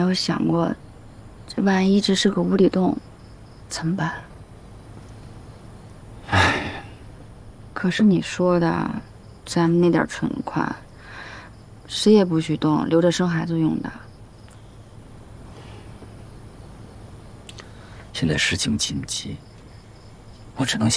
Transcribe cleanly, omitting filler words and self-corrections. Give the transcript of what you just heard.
有想过，这万一这是个无底洞，怎么办？ 唉， 可是你说的，咱们那点存款，谁也不许动，留着生孩子用的。 现在事情紧急，我只能想。